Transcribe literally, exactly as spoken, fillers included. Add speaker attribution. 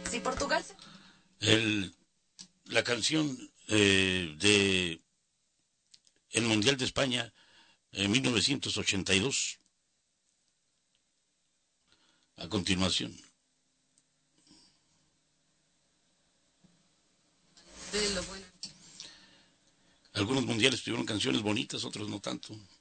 Speaker 1: Sí, Portugal.
Speaker 2: El, la canción eh, de el Mundial de España en mil novecientos ochenta y dos. A continuación.
Speaker 1: De lo bueno.
Speaker 2: Algunos mundiales tuvieron canciones bonitas, otros no tanto.